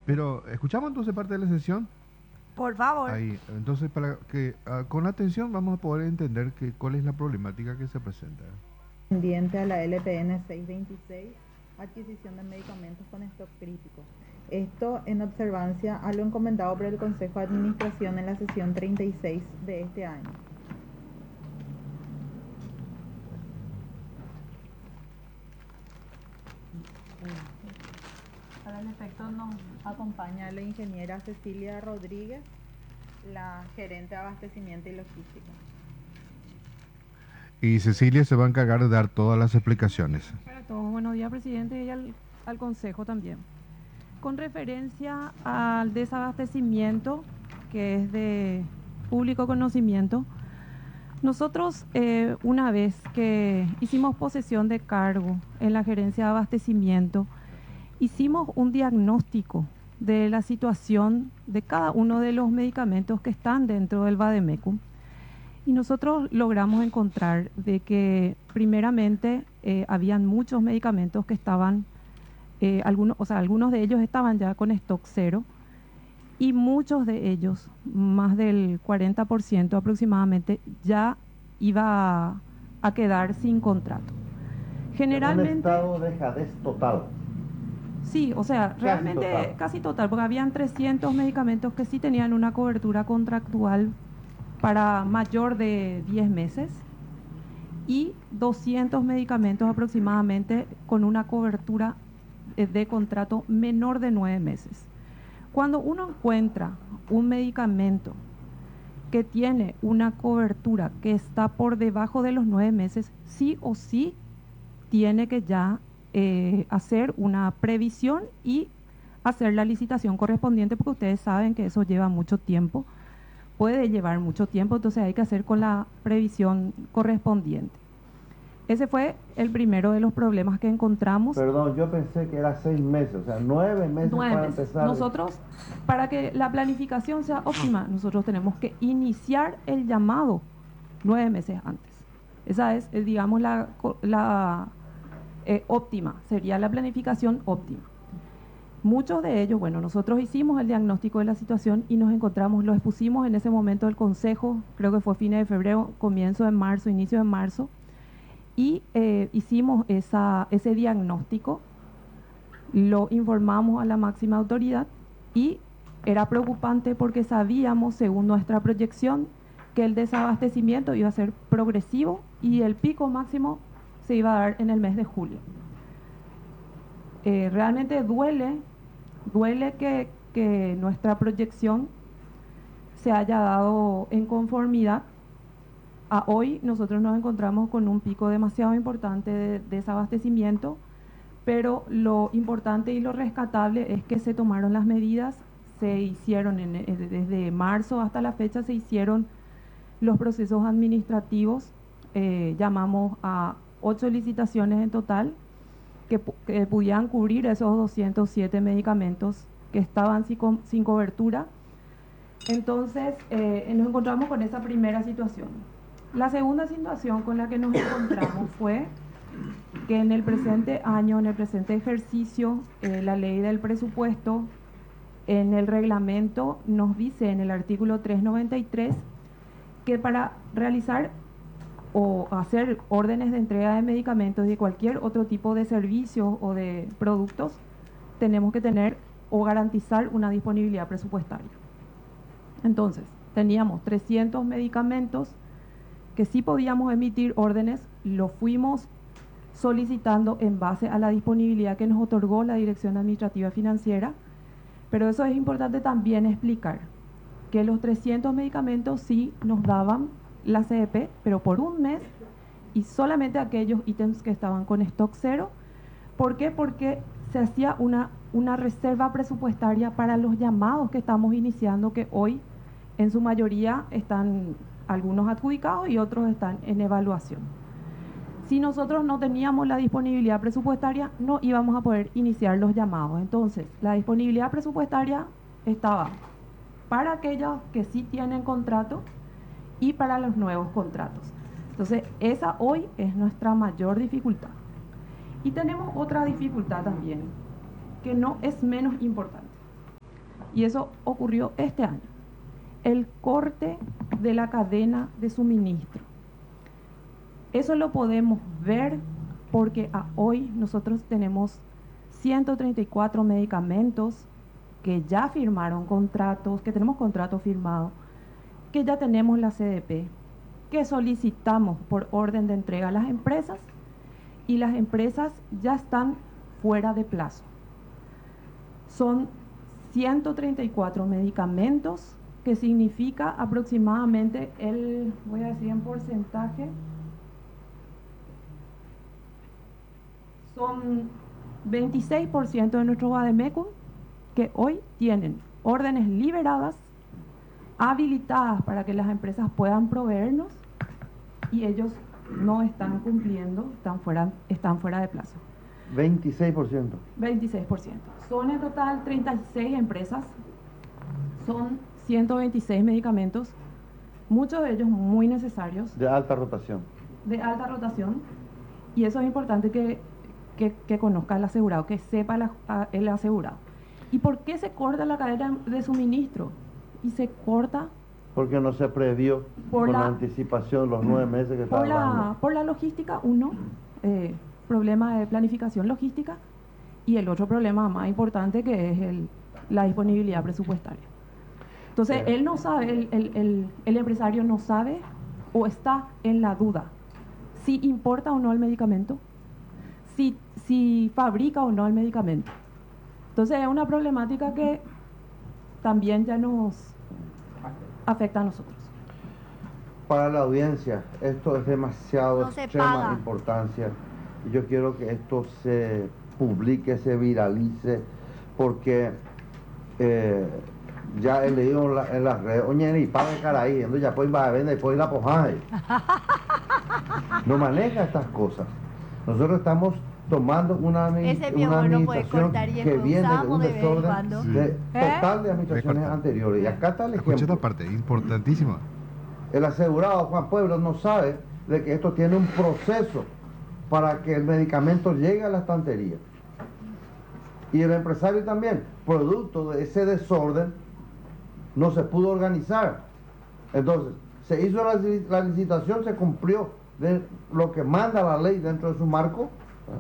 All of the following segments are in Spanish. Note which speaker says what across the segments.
Speaker 1: Pero escuchamos entonces parte de la sesión.
Speaker 2: Por favor.
Speaker 1: Ahí, entonces para que con atención vamos a poder entender cuál es la problemática que se presenta.
Speaker 3: Pendiente a la LPN 626, adquisición de medicamentos con stock crítico. Esto en observancia a lo encomendado por el Consejo de Administración en la sesión 36 de este año. Para el efecto nos acompaña la ingeniera Cecilia Rodríguez, la gerente de abastecimiento y logística.
Speaker 1: Y Cecilia se va a encargar de dar todas las explicaciones.
Speaker 4: Para todos, buenos días, presidente, y al Consejo también. Con referencia al desabastecimiento, que es de público conocimiento, nosotros una vez que hicimos posesión de cargo en la gerencia de abastecimiento, hicimos un diagnóstico de la situación de cada uno de los medicamentos que están dentro del Vademecum. Y nosotros logramos encontrar de que primeramente habían muchos medicamentos que estaban, algunos de ellos estaban ya con stock cero y muchos de ellos, más del 40% aproximadamente, ya iba a quedar sin contrato. Generalmente,
Speaker 5: un estado de dejadez total.
Speaker 4: Sí, o sea, realmente casi total, porque habían 300 medicamentos que sí tenían una cobertura contractual para mayor de 10 meses y 200 medicamentos aproximadamente con una cobertura de contrato menor de 9 meses. Cuando uno encuentra un medicamento que tiene una cobertura que está por debajo de los 9 meses, sí o sí tiene que ya hacer una previsión y hacer la licitación correspondiente, porque ustedes saben que eso lleva mucho tiempo. Puede llevar mucho tiempo, entonces hay que hacer con la previsión correspondiente. Ese fue el primero de los problemas que encontramos.
Speaker 5: Perdón, yo pensé que era 6 meses, o sea, 9 meses para empezar.
Speaker 4: Nosotros, para que la planificación sea óptima, nosotros tenemos que iniciar el llamado 9 meses antes. Esa es, digamos, la óptima, sería la planificación óptima. Muchos de ellos, bueno, nosotros hicimos el diagnóstico de la situación y nos encontramos, lo expusimos en ese momento del Consejo, creo que fue fines de febrero, comienzo de marzo, inicio de marzo, y hicimos ese diagnóstico, lo informamos a la máxima autoridad y era preocupante porque sabíamos, según nuestra proyección, que el desabastecimiento iba a ser progresivo y el pico máximo se iba a dar en el mes de julio. Realmente duele que nuestra proyección se haya dado en conformidad. A hoy nosotros nos encontramos con un pico demasiado importante de desabastecimiento, pero lo importante y lo rescatable es que se tomaron las medidas, se hicieron desde marzo hasta la fecha, se hicieron los procesos administrativos, llamamos a 8 licitaciones en total que pudieran cubrir esos 207 medicamentos que estaban sin cobertura. Entonces, nos encontramos con esa primera situación. La segunda situación con la que nos encontramos fue que en el presente año, en el presente ejercicio, la ley del presupuesto, en el reglamento nos dice en el artículo 393 que para realizar o hacer órdenes de entrega de medicamentos y de cualquier otro tipo de servicios o de productos, tenemos que tener o garantizar una disponibilidad presupuestaria. Entonces, teníamos 300 medicamentos que sí podíamos emitir órdenes, lo fuimos solicitando en base a la disponibilidad que nos otorgó la Dirección Administrativa Financiera, pero eso es importante también explicar, que los 300 medicamentos sí nos daban la CEP, pero por un mes y solamente aquellos ítems que estaban con stock cero. ¿Por qué? Porque se hacía una reserva presupuestaria para los llamados que estamos iniciando, que hoy en su mayoría están algunos adjudicados y otros están en evaluación. Si nosotros no teníamos la disponibilidad presupuestaria, no íbamos a poder iniciar los llamados. Entonces, la disponibilidad presupuestaria estaba para aquellos que sí tienen contrato y para los nuevos contratos. Entonces, esa hoy es nuestra mayor dificultad. Y tenemos otra dificultad también, que no es menos importante. Y eso ocurrió este año. El corte de la cadena de suministro. Eso lo podemos ver porque hoy nosotros tenemos 134 medicamentos que ya firmaron contratos, que tenemos contratos firmados, que ya tenemos la CDP, que solicitamos por orden de entrega a las empresas y las empresas ya están fuera de plazo. Son 134 medicamentos, que significa aproximadamente voy a decir en porcentaje, son 26% de nuestro Bademecum que hoy tienen órdenes liberadas, habilitadas para que las empresas puedan proveernos y ellos no están cumpliendo, están fuera de plazo.
Speaker 5: 26%.
Speaker 4: 26%. Son en total 36 empresas, son 126 medicamentos, muchos de ellos muy necesarios.
Speaker 5: De alta rotación.
Speaker 4: De alta rotación, y eso es importante que conozca el asegurado, que sepa el asegurado. ¿Y por qué se corta la cadena de suministro? Y se corta
Speaker 5: porque no se previó con la anticipación los 9 meses que estaba hablando.
Speaker 4: Por la logística, problema de planificación logística, y el otro problema más importante que es la disponibilidad presupuestaria. Entonces, él no sabe, el empresario no sabe o está en la duda si importa o no el medicamento, si fabrica o no el medicamento. Entonces, es una problemática que también ya nos afecta a nosotros.
Speaker 5: Para la audiencia, esto es demasiado extrema importancia. Y yo quiero que esto se publique, se viralice, porque ya he leído en las redes, oye, y paga de cara ahí, entonces ya pues va a vender, después la pojada. No maneja estas cosas. Nosotros estamos tomando una administración que viene de un desorden total de administraciones anteriores. Y acá está el ejemplo.
Speaker 1: Escucha esta parte, importantísima.
Speaker 5: El asegurado Juan Pueblo no sabe de que esto tiene un proceso para que el medicamento llegue a la estantería. Y el empresario también, producto de ese desorden, no se pudo organizar. Entonces, se hizo la licitación, se cumplió de lo que manda la ley dentro de su marco.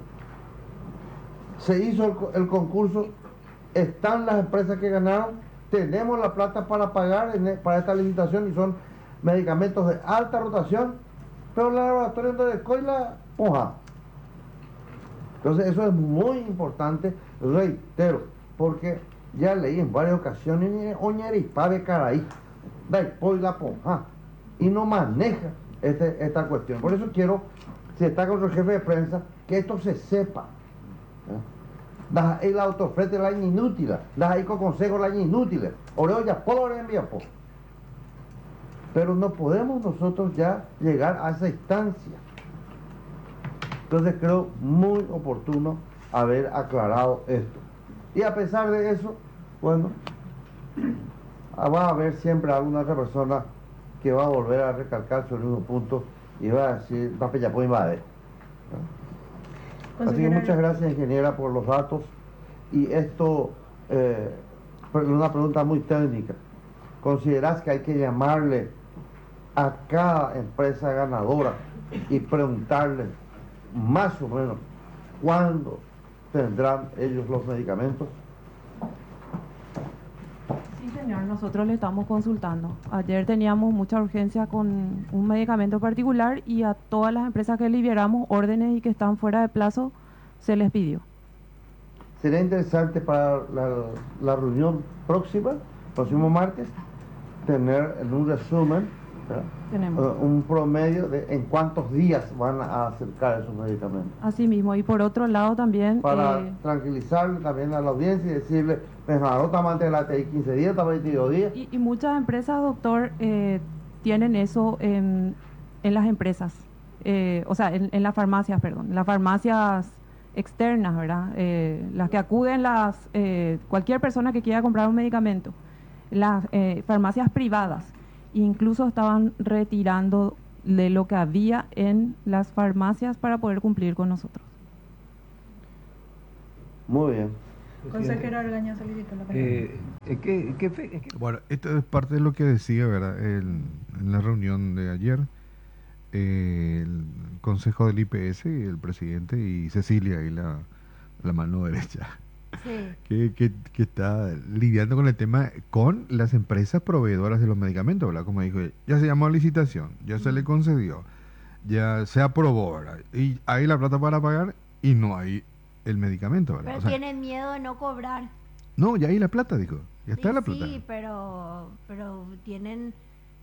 Speaker 5: Se hizo el concurso, están las empresas que ganaron, tenemos la plata para pagar para esta licitación y son medicamentos de alta rotación, pero la laboratorio de Coila, hoja. Entonces eso es muy importante, reitero, porque ya leí en varias ocasiones, oñeripabe caraí, la poja, y no maneja esta cuestión. Por eso quiero, si está con su jefe de prensa, que esto se sepa. Das ahí la autofrete la inútil, das ahí con consejo la inútil, oreo ya por envía po. Pero no podemos nosotros ya llegar a esa instancia. Entonces creo muy oportuno haber aclarado esto. Y a pesar de eso, bueno, va a haber siempre alguna otra persona que va a volver a recalcar sobre unos puntos y va a decir, va a ya puede invadir. Así que muchas gracias, ingeniera, por los datos. Y esto, una pregunta muy técnica. ¿Considerás que hay que llamarle a cada empresa ganadora y preguntarle más o menos cuándo tendrán ellos los medicamentos?
Speaker 4: Sí, señor, nosotros le estamos consultando. Ayer teníamos mucha urgencia con un medicamento particular y a todas las empresas que liberamos órdenes y que están fuera de plazo se les pidió.
Speaker 5: Sería interesante para la reunión próximo martes, tener en un resumen un promedio de en cuántos días van a acercar esos medicamentos.
Speaker 4: Así mismo, y por otro lado también...
Speaker 5: Para tranquilizarle también a la audiencia y decirle, antes la TI 15 días, está 22 días.
Speaker 4: Y muchas empresas, doctor, tienen eso en las empresas, o sea, en las farmacias, perdón, las farmacias externas, ¿verdad? Las que acuden cualquier persona que quiera comprar un medicamento, las farmacias privadas, incluso estaban retirando de lo que había en las farmacias para poder cumplir con nosotros.
Speaker 5: Muy bien.
Speaker 3: Consejero Argaño solicitó la palabra.
Speaker 1: Bueno, esto es parte de lo que decía, ¿verdad? En la reunión de ayer, el consejo del IPS, el presidente y Cecilia, y la mano derecha,
Speaker 2: Sí.
Speaker 1: que está lidiando con el tema con las empresas proveedoras de los medicamentos, ¿verdad? Como dijo, ya se llamó a licitación, ya se le concedió, ya se aprobó, ¿verdad? Y hay la plata para pagar y no hay el medicamento, ¿verdad?
Speaker 2: Pero
Speaker 1: O sea,
Speaker 2: tienen miedo de no cobrar.
Speaker 1: no, ya hay la plata, dijo, ya está
Speaker 2: Sí,
Speaker 1: la plata.
Speaker 2: sí, pero tienen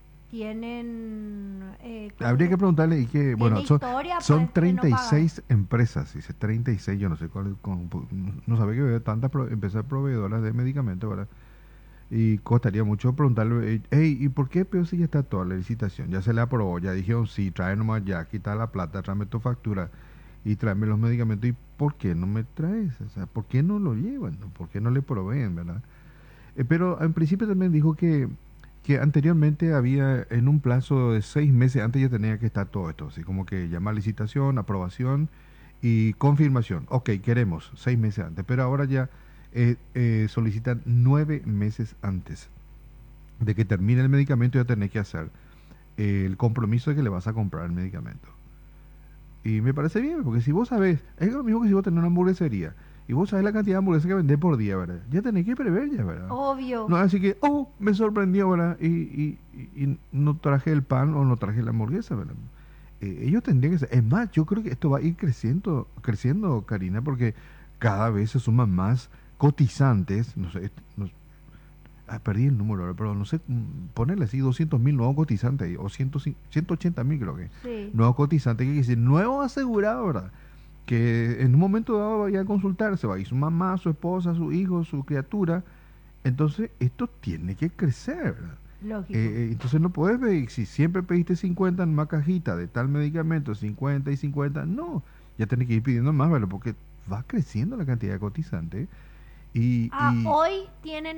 Speaker 2: ¿cómo
Speaker 1: Habría
Speaker 2: se-
Speaker 1: que preguntarle y que, bueno, son,
Speaker 2: historia,
Speaker 1: son
Speaker 2: pues, de no
Speaker 1: 36 empresas, dice 36, yo no sé cuál, no sabía que había tantas empresas proveedoras de medicamentos, ¿verdad? Y costaría mucho preguntarle, hey, ¿y por qué pero si ya está toda la licitación? Ya se le aprobó, ya dijeron, sí, trae nomás ya, quita la plata, tráeme tu factura y tráeme los medicamentos, ¿y por qué no me traes? O sea, ¿por qué no lo llevan? ¿Por qué no le proveen, verdad? Pero en principio también dijo que anteriormente había en un plazo de 6 meses antes ya tenía que estar todo esto, así como que llamar licitación, aprobación y confirmación. Ok, queremos 6 meses antes, pero ahora ya solicitan 9 meses antes de que termine el medicamento, ya tenés que hacer el compromiso de que le vas a comprar el medicamento. Y me parece bien, porque si vos sabés, es lo mismo que si vos tenés una hamburguesería y vos sabés la cantidad de hamburguesas que vendés por día, ¿verdad? Ya tenés que prever ya, ¿verdad?
Speaker 2: Obvio.
Speaker 1: No, así que, me sorprendió, ¿verdad? Y no traje el pan o no traje la hamburguesa, ¿verdad? Ellos tendrían que ser. Es más, yo creo que esto va a ir creciendo, Karina, porque cada vez se suman más cotizantes, no sé, perdí el número, ahora, pero no sé, ponerle así 200.000 nuevos cotizantes, ahí, o 180.000 creo que,
Speaker 2: Sí.
Speaker 1: nuevos cotizantes, que decir, nuevos asegurados, ¿verdad? Que en un momento dado vaya a consultarse, va a ir su mamá, su esposa, su hijo, su criatura. Entonces, esto tiene que crecer, ¿verdad?
Speaker 2: Lógico.
Speaker 1: Entonces no puedes pedir, si siempre pediste 50 en una cajita de tal medicamento, 50 y 50, no, ya tenés que ir pidiendo más, ¿verdad? Porque va creciendo la cantidad de cotizantes y
Speaker 2: Hoy tiene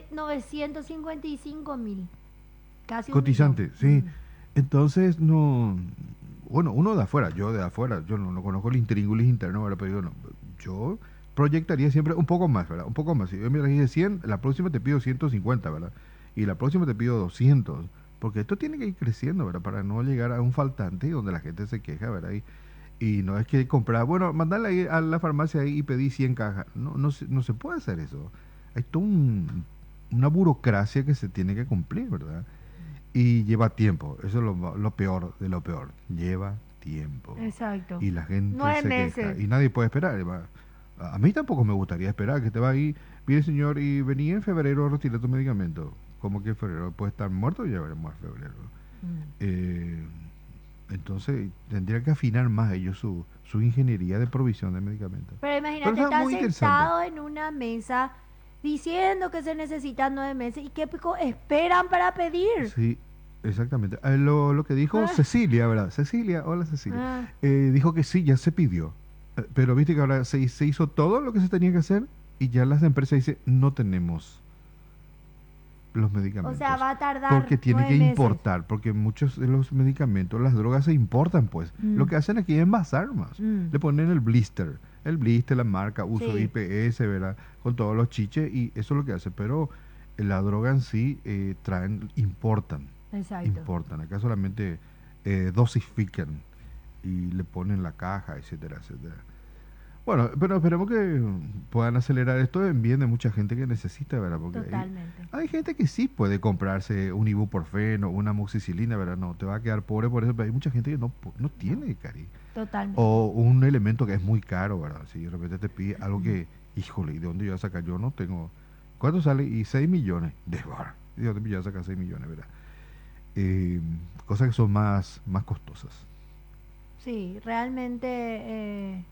Speaker 2: 955.000. Casi un
Speaker 1: cotizantes,
Speaker 2: millón.
Speaker 1: sí. Entonces, no, bueno, uno yo de afuera, yo no conozco el intríngulis interno, ¿verdad? Pero yo proyectaría siempre un poco más, ¿verdad? Un poco más. Si yo me dije 100, la próxima te pido 150, ¿verdad? Y la próxima te pido 200, porque esto tiene que ir creciendo, ¿verdad? Para no llegar a un faltante donde la gente se queja, ¿verdad? Y no es que comprar, bueno, mandarle ahí a la farmacia ahí y pedí 100 cajas. No, no se puede hacer eso. Hay toda una burocracia que se tiene que cumplir, ¿verdad? Y lleva tiempo. Eso es lo peor de lo peor. Lleva tiempo.
Speaker 2: Exacto.
Speaker 1: Y la gente
Speaker 2: 9
Speaker 1: se queja.
Speaker 2: meses.
Speaker 1: Y nadie puede esperar. A mí tampoco me gustaría esperar que te va ahí. Mire, señor, y venía en febrero a retirar tu medicamento. ¿Cómo que en febrero? ¿Puede estar muerto? Ya veremos en febrero. Entonces, tendría que afinar más ellos su ingeniería de provisión de medicamentos.
Speaker 2: Pero
Speaker 1: Pero
Speaker 2: imagínate,
Speaker 1: está
Speaker 2: estar
Speaker 1: muy
Speaker 2: sentado en una mesa diciendo que se necesitan 9 meses y qué pico esperan para pedir.
Speaker 1: Sí, exactamente. Lo que dijo Cecilia, ¿verdad? Cecilia, hola Cecilia. Dijo que sí, ya se pidió. Pero viste que ahora se hizo todo lo que se tenía que hacer y ya las empresas dicen, no tenemos los medicamentos.
Speaker 2: O sea, va a tardar
Speaker 1: porque tiene
Speaker 2: 9
Speaker 1: que
Speaker 2: meses.
Speaker 1: importar, porque muchos de los medicamentos, las drogas se importan, pues. Lo que hacen aquí es envasar más. Le ponen el blister, la marca, uso
Speaker 2: Sí.
Speaker 1: IPS, ¿verdad? Con todos los chiches y eso es lo que hace. Pero la droga en sí importan.
Speaker 2: Exacto.
Speaker 1: Importan. Acá solamente dosifican y le ponen la caja, etcétera, etcétera. Bueno, pero esperemos que puedan acelerar esto en bien de mucha gente que necesita, ¿verdad? Porque
Speaker 2: Totalmente.
Speaker 1: hay gente que sí puede comprarse un ibuprofeno, una amoxicilina, ¿verdad? No, te va a quedar pobre por eso, pero hay mucha gente que no tiene, Cari.
Speaker 2: Totalmente.
Speaker 1: O un elemento que es muy caro, ¿verdad? Si de repente te pide algo que, híjole, ¿y de dónde yo voy a sacar? Yo no tengo... ¿Cuánto sale? Y 6 millones. ¿Y de dónde yo voy a sacar 6 millones, verdad? Cosas que son más costosas.
Speaker 2: Sí, realmente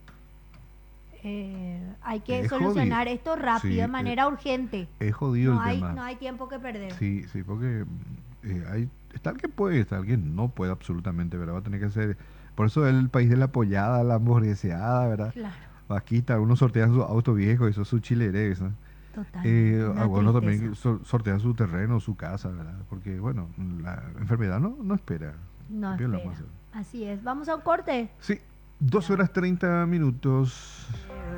Speaker 2: hay que
Speaker 1: Es
Speaker 2: solucionar
Speaker 1: jodido.
Speaker 2: esto rápido,
Speaker 1: Sí,
Speaker 2: de manera urgente.
Speaker 1: Es jodido
Speaker 2: No
Speaker 1: el
Speaker 2: hay,
Speaker 1: tema.
Speaker 2: no hay tiempo que perder.
Speaker 1: Sí, porque está el que puede, está el que no puede absolutamente, ¿verdad? Va a tener que hacer... Por eso es el país de la apoyada, la hamburgueseada, ¿verdad?
Speaker 2: Claro,
Speaker 1: Vaquita, unos sortean su auto viejo, eso es su chilerés, ¿no?
Speaker 2: totalmente. Una
Speaker 1: Algunos también
Speaker 2: tristeza.
Speaker 1: sortean su terreno, su casa, ¿verdad? Porque, bueno, la enfermedad no espera.
Speaker 2: No
Speaker 1: Bien lo
Speaker 2: espera.
Speaker 1: vamos a hacer.
Speaker 2: Así es. Vamos a un corte.
Speaker 1: Sí, 12 horas 30 minutos.